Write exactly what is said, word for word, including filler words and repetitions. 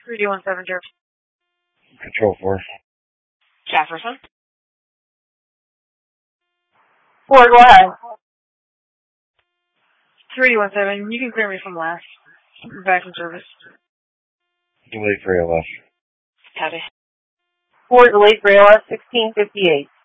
three D one seven, Jefferson. Control four. Jefferson. Four, go ahead. three D one seven, you can clear me from last. Back in service. Delete for A L S. Copy. Four, delete for A L S, sixteen fifty-eight.